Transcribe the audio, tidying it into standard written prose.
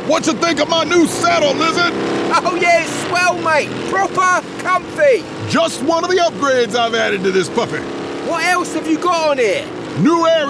What you think of my new saddle, Lizard? Oh yeah, it's swell, mate. Proper comfy. Just one of the upgrades I've added to this puppy. What else have you got on here? New area.